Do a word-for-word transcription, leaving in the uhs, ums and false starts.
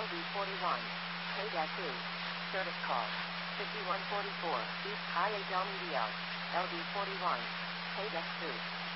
L D forty-one, K two. Service call. fifty-one forty-four, East Highway Del Medio, L D forty-one, K two.